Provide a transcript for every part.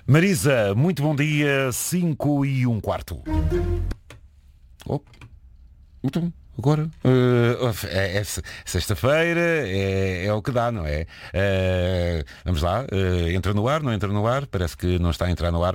Marisa, muito bom dia, 5:15. Oh, então, agora é sexta-feira, é o que dá, não é? Vamos lá, entra no ar, não entra no ar, parece que não está a entrar no ar.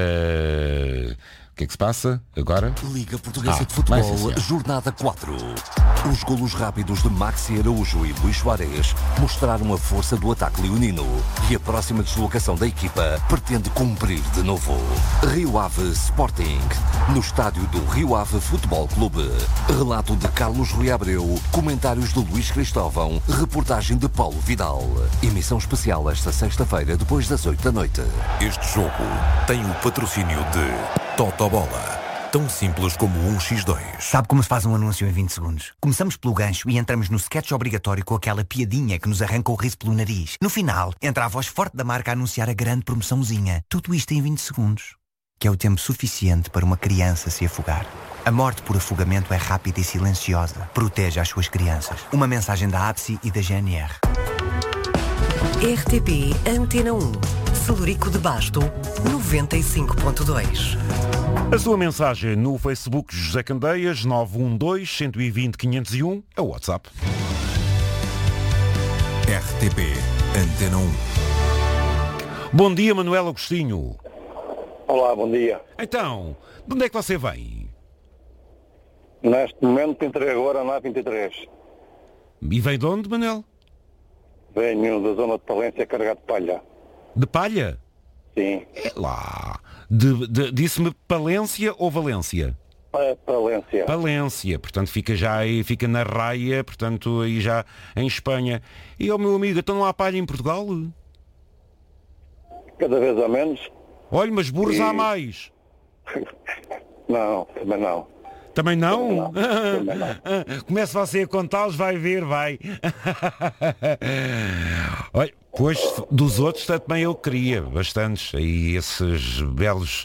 O que é que se passa agora? Liga Portuguesa de Futebol, Jornada 4. Os golos rápidos de Maxi Araújo e Luís Soares mostraram a força do ataque leonino e a próxima deslocação da equipa pretende cumprir de novo. Rio Ave Sporting, no estádio do Rio Ave Futebol Clube. Relato de Carlos Rui Abreu, comentários de Luís Cristóvão, reportagem de Paulo Vidal. Emissão especial esta sexta-feira, depois das 8 da noite. Este jogo tem o patrocínio de Totobola. Tão simples como 1x2. Sabe como se faz um anúncio em 20 segundos? Começamos pelo gancho e entramos no sketch obrigatório com aquela piadinha que nos arranca o riso pelo nariz. No final, entra a voz forte da marca a anunciar a grande promoçãozinha. Tudo isto em 20 segundos. Que é o tempo suficiente para uma criança se afogar. A morte por afogamento é rápida e silenciosa. Proteja as suas crianças. Uma mensagem da APSI e da GNR. RTP Antena 1. Celurico de Basto, 95.2. A sua mensagem no Facebook José Candeias, 912-120-501, é o WhatsApp. RTP Antena 1. Bom dia, Manuel Agostinho. Olá, bom dia. Então, de onde é que você vem? Neste momento entrei agora na A23. E vem de onde, Manuel? Venho da zona de Palência carregado de palha. De Palha? Sim. É lá. Disse-me Palência ou Valência? Palência. Palência, portanto fica já aí, fica na raia, portanto aí já em Espanha. E, meu amigo, então não há palha em Portugal? Cada vez há menos. Olha, mas burros há mais. Não, também não. Também não? Também não. Comece você a contá-los, vai ver, vai. Olha, pois dos outros também eu queria bastantes. Aí esses belos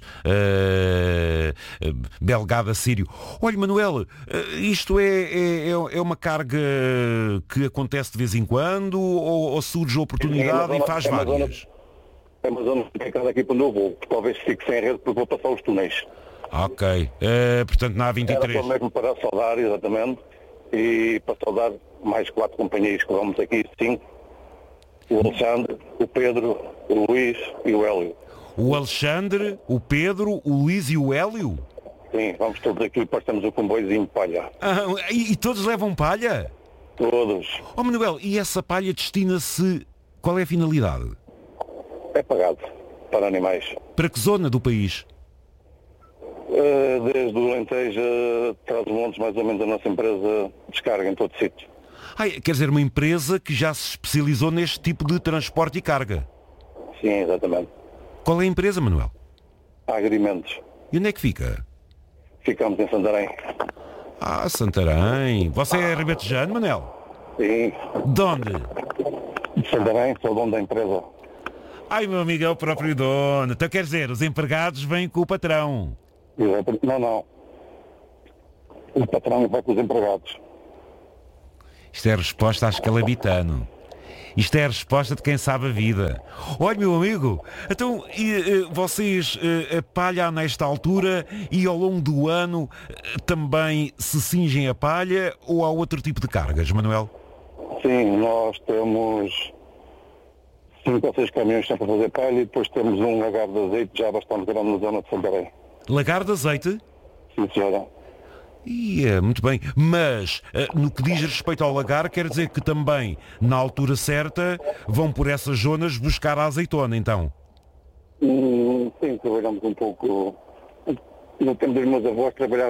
belgada sírio. Olha, Manuel, isto é uma carga que acontece de vez em quando ou surge a oportunidade e faz várias? É uma zona complicada aqui para onde eu vou. Talvez fique sem rede porque vou passar os túneis. Ok, portanto na A23. Era só mesmo para saudar, exatamente, e para saudar mais 4 companheiros que vamos aqui, 5. O Alexandre, o Pedro, o Luís e o Hélio. O Alexandre, o Pedro, o Luís e o Hélio? Sim, vamos todos aqui e passamos o comboiozinho de palha. E todos levam palha? Todos. Oh, Manuel, e essa palha destina-se... Qual é a finalidade? É pagado para animais. Para que zona do país? Desde o Alentejo a Trás-os-Montes, mais ou menos, a nossa empresa descarga em todo sítio. Quer dizer, uma empresa que já se especializou neste tipo de transporte e carga. Sim, exatamente. Qual é a empresa, Manuel? Agrimentos. E onde é que fica? Ficamos em Santarém. Santarém. Você é ribetejano, Manuel? Sim. De onde? De Santarém, sou dono da empresa. Meu amigo, é o próprio dono. Então quer dizer, os empregados vêm com o patrão. Não. O patrão vai com os empregados. Isto é a resposta a escalabitano. Isto é a resposta de quem sabe a vida. Olha, meu amigo, então vocês palha nesta altura e ao longo do ano também se cingem a palha ou há outro tipo de cargas, Manuel? Sim, nós temos 5 ou 6 caminhões sempre a fazer palha e depois temos um lagar de azeite já bastante grande na zona de Santarém. Lagar de azeite? Sim, senhora. Muito bem. Mas, no que diz respeito ao lagar, quer dizer que também, na altura certa, vão por essas zonas buscar a azeitona, então? Sim, trabalhamos um pouco. No tempo dos meus avós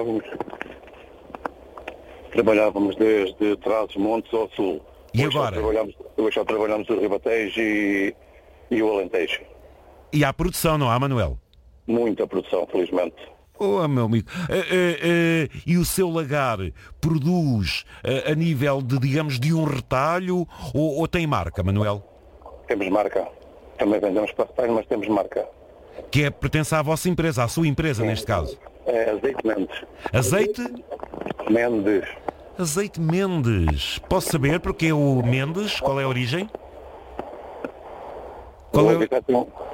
trabalhávamos desde Trás-os-Montes ao sul. E agora? Hoje só trabalhamos o Ribatejo e o Alentejo. E há produção, não há, Manuel? Muita produção, felizmente. Meu amigo. E o seu lagar produz a nível de, digamos, de um retalho ou tem marca, Manuel? Temos marca. Também vendemos para retalho, mas temos marca. Que pertence à vossa empresa, à sua empresa, sim, neste caso? É Azeite Mendes. Azeite? Mendes. Azeite Mendes. Posso saber porque é o Mendes? Qual é a origem?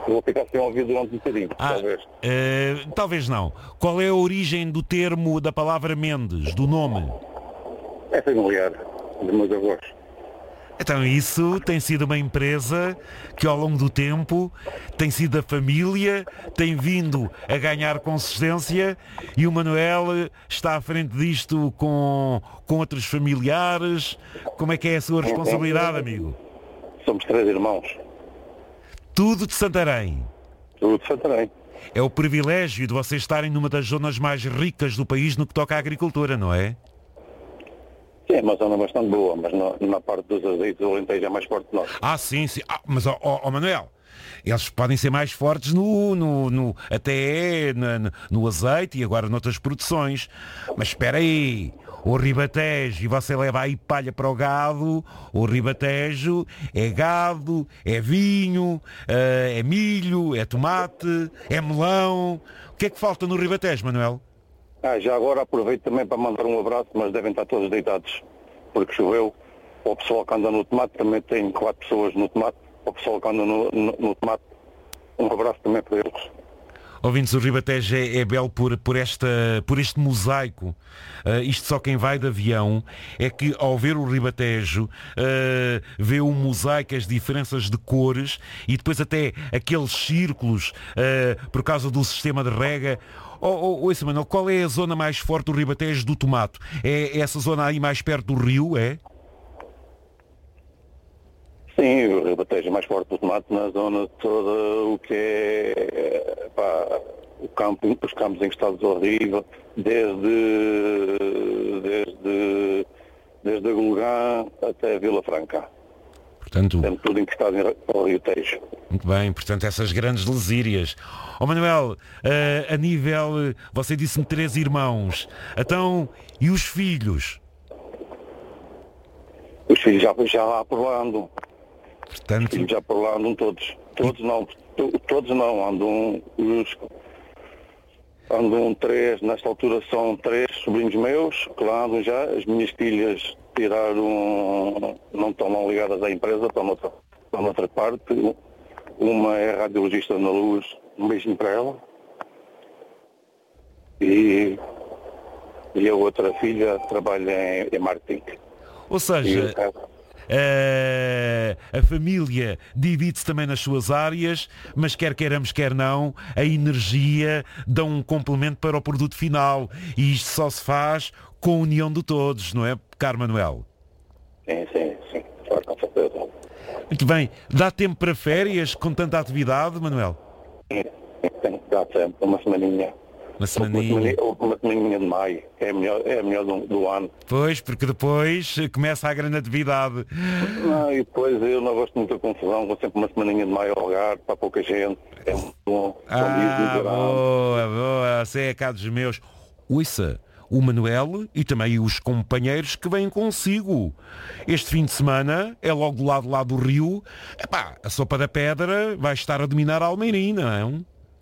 Eu vou ficar sem ouvir durante um bocadinho, talvez. Talvez não. Qual é a origem do termo, da palavra Mendes, do nome? É familiar, dos meus avós. Então isso tem sido uma empresa que ao longo do tempo tem sido da família, tem vindo a ganhar consistência e o Manuel está à frente disto com outros familiares. Como é que é a sua responsabilidade, amigo? Somos 3 irmãos. Tudo de Santarém. Tudo de Santarém. É o privilégio de vocês estarem numa das zonas mais ricas do país no que toca à agricultura, não é? Sim, é uma zona bastante boa, mas na parte dos azeites o Alentejo é mais forte que nós. Sim. Mas, Manuel, eles podem ser mais fortes até no azeite e agora noutras produções. Mas espera aí, o Ribatejo, e você leva aí palha para o gado, o Ribatejo é gado, é vinho, é milho, é tomate, é melão. O que é que falta no Ribatejo, Manuel? Já agora aproveito também para mandar um abraço, mas devem estar todos deitados, porque choveu. O pessoal que anda no tomate, também tem 4 pessoas no tomate. O pessoal que anda no tomate, um abraço também para eles. Ouvintes, o Ribatejo é belo por este mosaico. Isto só quem vai de avião é que ao ver o Ribatejo vê o mosaico, as diferenças de cores e depois até aqueles círculos por causa do sistema de rega. Ouça, Manuel, qual é a zona mais forte do Ribatejo do tomate? É essa zona aí mais perto do rio, é? Sim, o Ribatejo é mais forte do tomate na zona toda o que é os campos encostados ao rio, desde a Gulgã até a Vila Franca. Portanto, temos tudo encostado ao Rio Tejo. Muito bem, portanto, essas grandes lesírias. Manuel, a nível, você disse-me 3 irmãos, então, e os filhos? Os filhos já lá por lá andam. Portanto... Os filhos já por lá andam todos. Todos não, andam 3, nesta altura são 3 sobrinhos meus, que lá andam já. As minhas filhas não estão lá ligadas à empresa, estão noutra parte. Uma é radiologista na Luz, um beijinho para ela. E a outra filha trabalha em marketing. Ou seja, a família divide-se também nas suas áreas, mas quer queiramos, quer não, a energia dá um complemento para o produto final. E isto só se faz com a união de todos, não é, caro Manuel? Sim, claro, com certeza. Muito bem. Dá tempo para férias com tanta atividade, Manuel? Sim, dá tempo, uma semaninha. Uma semaninha de maio, é a melhor do ano. Pois, porque depois começa a grande atividade. E depois eu não gosto muito da confusão, vou sempre uma semaninha de maio ao lugar, para pouca gente. É muito bom. Boa, você é cá dos meus. Ouça, o Manuel e também os companheiros que vêm consigo. Este fim de semana é logo do lado lá do rio. A Sopa da Pedra vai estar a dominar a Almeirim, não é?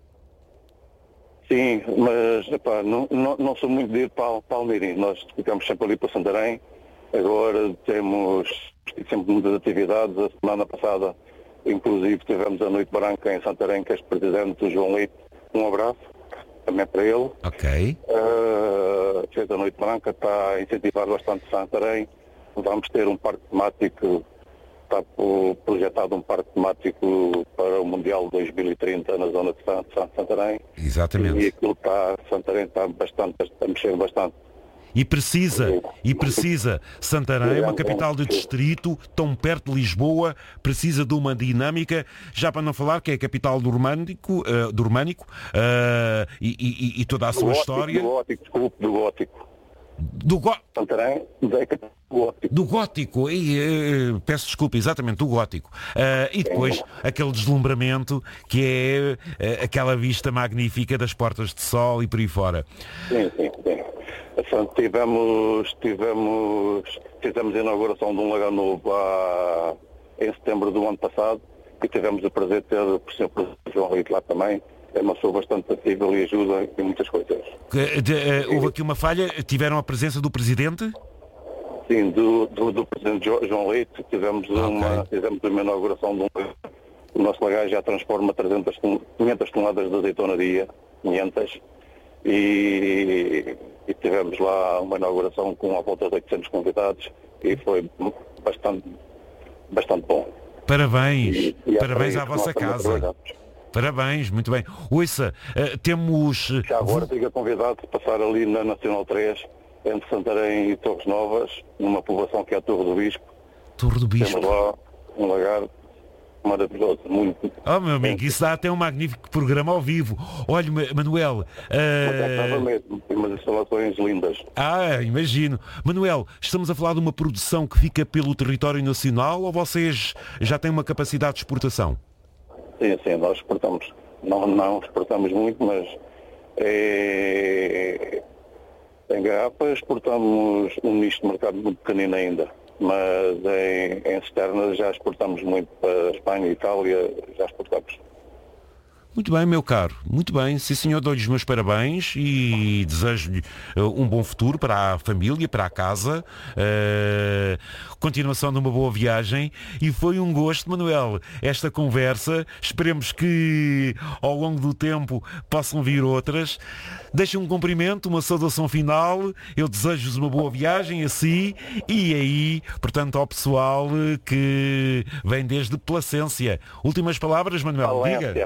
Sim, mas não sou muito de ir para Almeirim. Nós ficamos sempre ali para Santarém. Agora temos sempre muitas atividades. A semana passada, inclusive, tivemos a Noite Branca em Santarém, que é presidente do João Leite. Um abraço também para ele. Ok. Fez a Noite Branca, está a incentivar bastante Santarém. Vamos ter um parque temático, está projetado um parque temático para o Mundial 2030 na zona de Santarém. Exatamente. E aquilo Santarém está a mexer bastante. E precisa, Santarém, uma capital de distrito, tão perto de Lisboa, precisa de uma dinâmica, já para não falar que é a capital do Românico, e toda a sua história. Do Gótico. Santarém é capital do Gótico. Peço desculpa, exatamente, do Gótico. E depois aquele deslumbramento que é aquela vista magnífica das Portas de Sol e por aí fora. Sim. Fizemos a inauguração de um lagar novo em setembro do ano passado e tivemos o prazer de ter o Sr. Presidente João Leite lá também. É uma pessoa bastante acessível e ajuda em muitas coisas. Houve aqui uma falha? Tiveram a presença do Presidente? Sim, do Presidente João Leite. Tivemos uma inauguração de um lagar O nosso lagar já transforma 500 toneladas de azeitona dia, 500, e tivemos lá uma inauguração com a volta de 800 convidados e foi bastante bom. Parabéns, parabéns à vossa casa. Parabéns, muito bem. Ouça, temos... Já agora fica convidado a passar ali na Nacional 3, entre Santarém e Torres Novas, numa povoação que é a Torre do Bispo. Torre do Bispo. Temos lá um lagar maravilhoso, muito... Meu amigo, isso dá até um magnífico programa ao vivo. Olha, Manuel... mesmo, tem umas instalações lindas. Imagino. Manuel, estamos a falar de uma produção que fica pelo território nacional ou vocês já têm uma capacidade de exportação? Sim, nós exportamos. Não exportamos muito, mas em garrafa exportamos um nicho de mercado muito pequenino ainda. Mas em externas já exportamos muito para a Espanha e Itália, já exportamos. Muito bem, meu caro. Muito bem. Sim, senhor, dou-lhe os meus parabéns e desejo-lhe um bom futuro para a família, para a casa. Continuação de uma boa viagem. E foi um gosto, Manuel, esta conversa. Esperemos que ao longo do tempo possam vir outras. Deixem um cumprimento, uma saudação final. Eu desejo-vos uma boa viagem a si e aí, portanto, ao pessoal que vem desde Placência. Últimas palavras, Manuel, diga.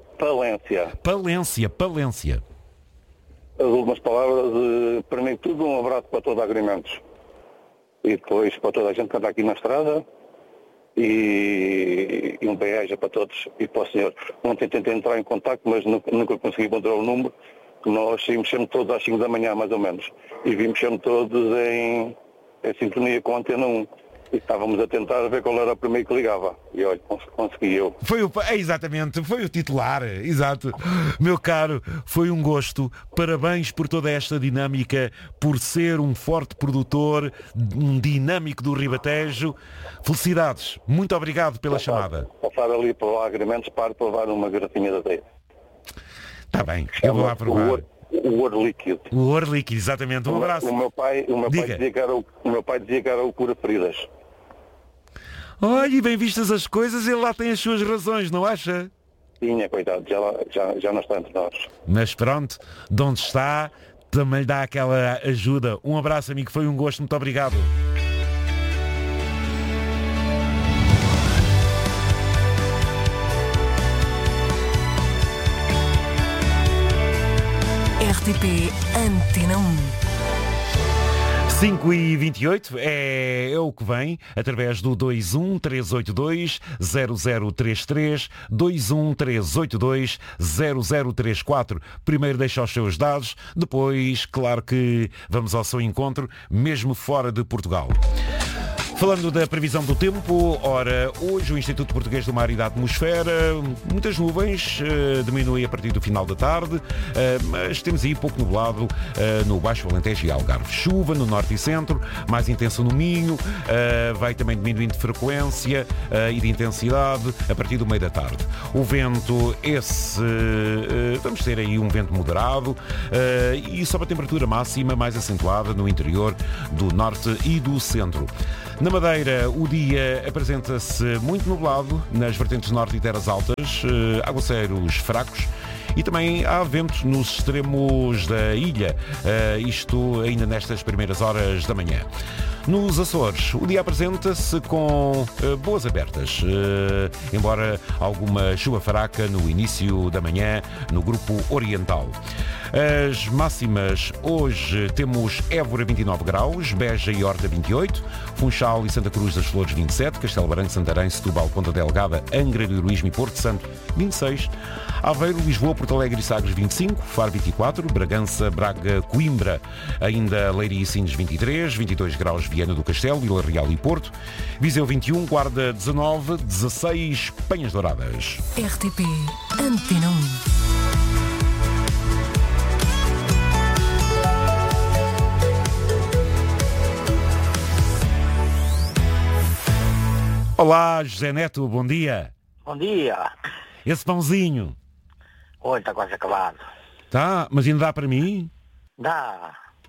Palência. As últimas palavras, para mim tudo, um abraço para todos os agrimentos. E depois para toda a gente que anda aqui na estrada. E um beijo para todos e para o senhor. Ontem tentei entrar em contato, mas nunca consegui encontrar o número. Nós saímos sempre todos às 5 da manhã, mais ou menos. E vimos sempre todos em sintonia com a Antena 1. E estávamos a tentar ver qual era o primeiro que ligava. E olha, consegui eu. Exatamente, foi o titular. Exato. Meu caro, foi um gosto. Parabéns por toda esta dinâmica, por ser um forte produtor, um dinâmico do Ribatejo. Felicidades. Muito obrigado pela chamada. Passar ali para o Agrimentos para provar uma garrafinha de azeite. Está bem, eu vou lá provar. O ouro líquido. O ouro líquido, exatamente. Um abraço. O meu pai dizia que era o cura-feridas. Olha, e bem vistas as coisas, ele lá tem as suas razões, não acha? Tinha, coitado, já não está entre nós. Mas pronto, de onde está, também lhe dá aquela ajuda. Um abraço, amigo, foi um gosto, muito obrigado. RTP Antena 1. 5h28 é o que vem através do 213820033, 213820034. Primeiro deixa os seus dados, depois, claro que vamos ao seu encontro, mesmo fora de Portugal. Falando da previsão do tempo, ora, hoje o Instituto Português do Mar e da Atmosfera, muitas nuvens, diminui a partir do final da tarde, mas temos aí pouco nublado no Baixo Alentejo e Algarve. Chuva no norte e centro, mais intensa no Minho, vai também diminuindo de frequência e de intensidade a partir do meio da tarde. O vento, vamos ter aí um vento moderado e sob a temperatura máxima mais acentuada no interior do norte e do centro. Na Madeira, o dia apresenta-se muito nublado nas vertentes norte e terras altas, aguaceiros fracos e também há vento nos extremos da ilha, isto ainda nestas primeiras horas da manhã. Nos Açores, o dia apresenta-se com boas abertas, embora alguma chuva fraca no início da manhã no grupo oriental. As máximas, hoje temos Évora 29 graus, Beja e Horta 28, Funchal e Santa Cruz das Flores 27, Castelo Branco, Santarém, Setúbal, Ponta Delgada, Angra do Heroísmo e Porto Santo 26, Aveiro, Lisboa, Porto Alegre e Sagres 25, Faro 24, Bragança, Braga, Coimbra, ainda Leiria e Sines 23, 22 graus Viana do Castelo, Vila Real e Porto, Viseu 21, Guarda 19, 16 Penhas Douradas. RTP Antena 1. Olá, José Neto, bom dia. Bom dia. Esse pãozinho. Olha, está quase acabado. Tá, mas ainda dá para mim? Dá.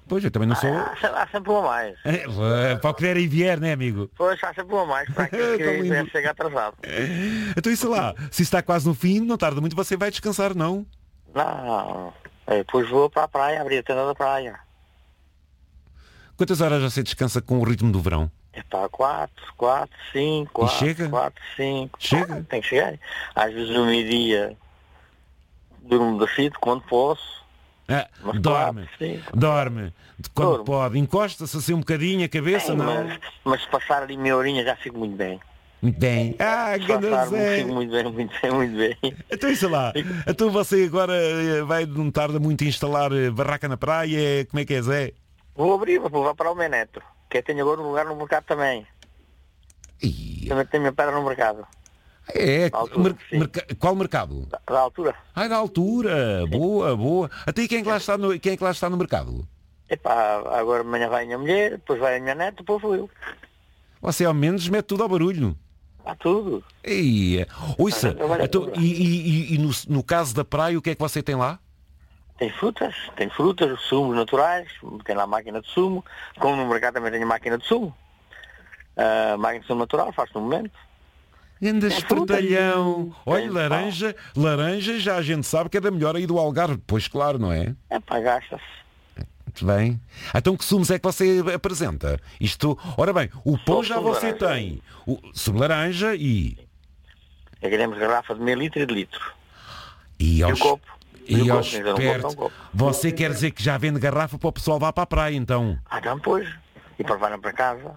Pois, eu também não sou... Há sempre uma mais. Para o que der e vier, né, amigo? Pois, há sempre uma mais, para aquele que chega atrasado. Então isso lá, se está quase no fim, não tarda muito, você vai descansar, não? Não, depois vou para a praia, abrir a tenda da praia. Quantas horas você descansa com o ritmo do verão? Epá, 4, 5, E chega? 4, 5. Chega? Tem que chegar. Às vezes no meio-dia durmo da fita quando posso. Mas Dorme. 4, 5. Dorme. Quando Dorme. pode. Encosta-se assim um bocadinho a cabeça, Sim, não? mas se passar ali meia horinha já fico muito bem. Muito bem. Se Ganda passar, Zé. fico muito bem, muito bem, muito bem. Então isso lá. Então você agora vai não tarda muito a instalar barraca na praia. Como é que é, Zé? Vou abrir, vou levar para o meu neto, que eu tenho agora um lugar no mercado também. Também tenho minha pedra no mercado. É, altura, qual mercado? Da altura. Ai, da altura. Boa, boa. Até aí quem é que lá está no mercado? Epá, agora amanhã vai a minha mulher, depois vai a minha neta, depois vou eu. Você ao menos mete tudo ao barulho. Há tudo. Ouça, então, e no caso da praia, o que é que você tem lá? Tem frutas, sumos naturais, tem lá a máquina de sumo, como no mercado também tenho máquina de sumo. A máquina de sumo natural faz no momento. Anda espertalhão. Olha, tem laranja já a gente sabe que é da melhor aí do Algarve. Pois claro, não é? Epá, gasta-se. Muito bem. Então que sumos é que você apresenta? Isto, ora bem, o pão já sumo você laranja. tem. O sumo laranja e Queremos garrafa de meio litro e de litro. E E aos, o copo. e o aos copo, ainda não copo, perto. não copo. Você quer dizer que já vende garrafa para o pessoal vá para a praia, então? Então, pois. E para levar para casa.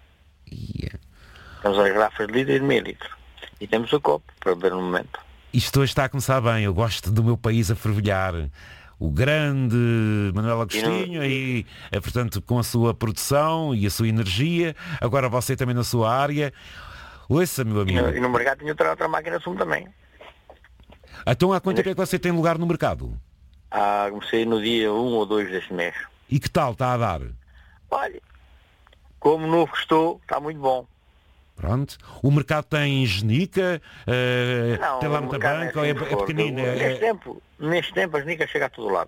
Temos as garrafas de litro e de meio litro. E temos o copo para beber no momento. Isto hoje está a começar bem. Eu gosto do meu país a fervilhar. O grande Manuel Agostinho aí, portanto, com a sua produção e a sua energia. Agora você também na sua área. Ouça, meu amigo. E no mercado tinha outra máquina de sumo também. Então há quanto tempo é que você tem lugar no mercado? Comecei no dia 1 ou 2 deste mês. E que tal está a dar? Olha, como novo que estou, está muito bom. Pronto. O mercado tem genica, Não, tem lá o muita mercado banca, ou é assim, pequenina? Neste tempo a genica chega a todo lado.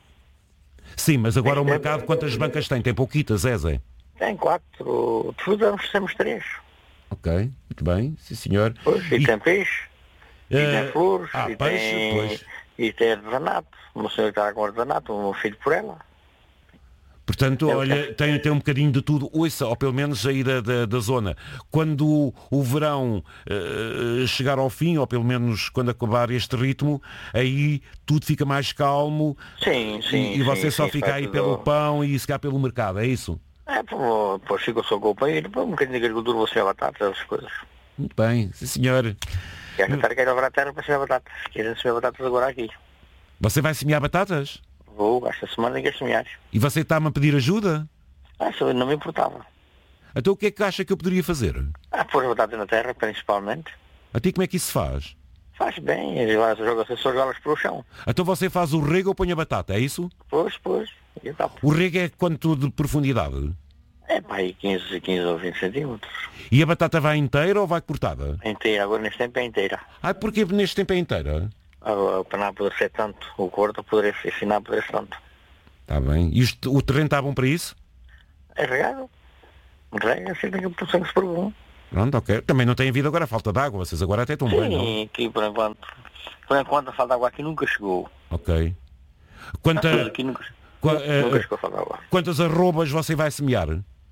Sim, mas agora o mercado quantas bancas tem? Tem pouquitas, Zé? Tem 4, de fruta temos 3. Ok, muito bem, sim senhor. Pois, e tem peixe, e tem flores, e peixe, tem... pois. E tem artesanato. Uma senhora que está com artesanato, um filho por ela. Portanto, olha, tem um bocadinho de tudo. Ouça, ou pelo menos aí da zona. Quando o verão chegar ao fim, ou pelo menos quando acabar este ritmo, aí tudo fica mais calmo. Sim. E você só fica aí pelo pão e se cá pelo mercado, é isso? Depois fica só com o pão e depois um bocadinho de agricultura, você a batata, essas coisas. Muito bem, sim senhor. Quer tentar ir a terra para semear batatas. Querem semear batatas agora aqui. Você vai semear batatas? Vou, esta semana ninguém semear. E você está-me a pedir ajuda? Isso não me importava. Então o que é que acha que eu poderia fazer? Pôr as batatas na terra, principalmente. Até como é que isso se faz? Faz bem, joga-se só joga-las para o chão. Então você faz o rego ou põe a batata, é isso? Pois. O rego é quanto de profundidade? Aí 15 ou 20 centímetros. E a batata vai inteira ou vai cortada? Inteira, agora neste tempo é inteira. Porque neste tempo é inteira? Para não poder ser tanto, o corte poder ensinar a poder ser tanto. Está bem. E o terreno está bom para isso? É regado. Rega, assim tem que produção que se provou. Pronto, ok. Também não tem havido agora falta de água, vocês agora até estão bem, não? Sim, aqui por enquanto a falta de água aqui nunca chegou. Ok. Aqui nunca chegou a falta de água. Quantas arrobas você vai semear?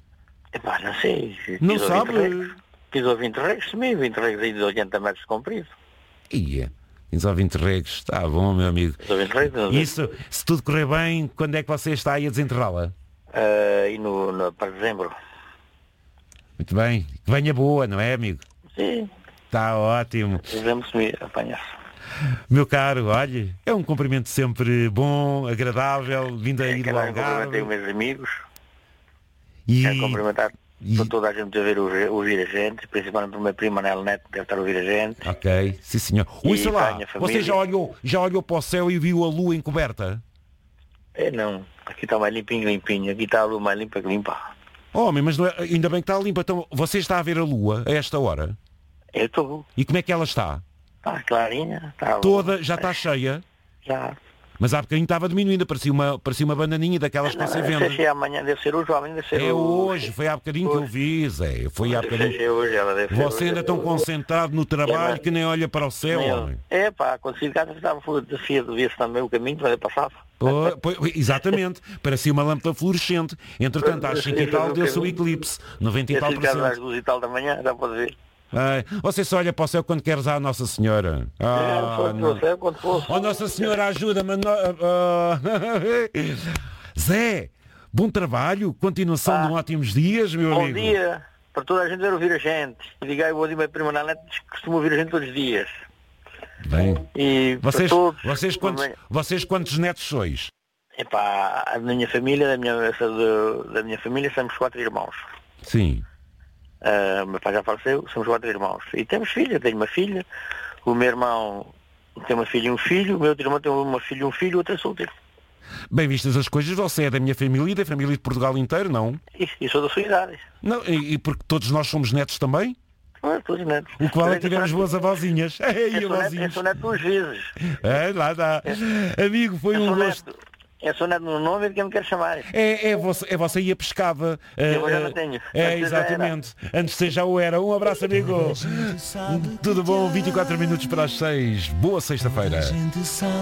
Não sei. Não sabe? 15 ou 20 regos, semei 20 regos aí de 80 metros de comprido. 15 ou 20 regos, está bom, meu amigo. 15 ou 20 regos. Isso, se tudo correr bem, quando é que você está aí a desenterrá-la? Para dezembro. Muito bem. Que venha boa, não é, amigo? Sim. Está ótimo. Dezembro se me apanhar. Meu caro, olhe, é um cumprimento sempre bom, agradável, vindo aí do Algarve. Cumprimentei os meus amigos. Quero cumprimentar para toda a gente a ouvir a gente, principalmente o meu primo Manel Neto, deve estar a ouvir a gente. Ok, sim senhor. Ouça lá, você já olhou para o céu e viu a lua encoberta? Não, aqui está mais limpinho, aqui está a lua mais limpa que limpa. Homem, mas não é, ainda bem que está limpa. Então, você está a ver a lua a esta hora? Eu estou. E como é que ela está? Está clarinha. Está toda, já está cheia? Já. Mas há bocadinho estava diminuindo, parecia uma bananinha daquelas que você Não vende. sei se é amanhã, deve ser hoje ou amanhã, deve ser É hoje, foi há bocadinho que eu vi, Zé. Foi há bocadinho. É hoje, ela deve ser Você hoje. ainda tão concentrado no trabalho que nem olha para o céu, homem. É pá, quando saí de casa estava desafio de ver-se também o caminho, mas eu passava. Exatamente, parecia uma lâmpada fluorescente. Entretanto, às 5 e tal deu-se o eclipse, 90 e tal Às %. 2 e tal da manhã, já pode ver. Ai, você só olha para o céu quando quer rezar a Nossa Senhora. Quando fosse. Oh, Nossa Senhora, ajuda-me. Zé, bom trabalho, continuação de ótimos dias, meu Bom amigo. dia para toda a gente ver ouvir a gente. Diga aí, bom dia, minha prima na net, costuma ouvir a gente todos os dias. Bem, E vocês, para todos, vocês quantos netos sois? epá, a minha família, da minha família, somos 4 irmãos. Sim. O meu pai já faleceu, somos 4 irmãos. E temos filha, tenho uma filha, o meu irmão tem uma filha e um filho, o meu outro irmão tem uma filha e um filho, o outro é solteiro. Bem vistas as coisas, você é da minha família e da família de Portugal inteiro, não? E sou da sua idade. Não, e porque todos nós somos netos também? Não é todos netos. O que vale é que tivemos boas avózinhas. Eu sou neto 2 vezes. Lá está. Amigo, foi um gosto. Eu sou neto no nome de quem me quer chamar. Você ia pescava. Eu já não tenho. Exatamente. Antes de ser já o era. Um abraço, amigo. Tudo bom? 24 minutos para as 6. Boa sexta-feira.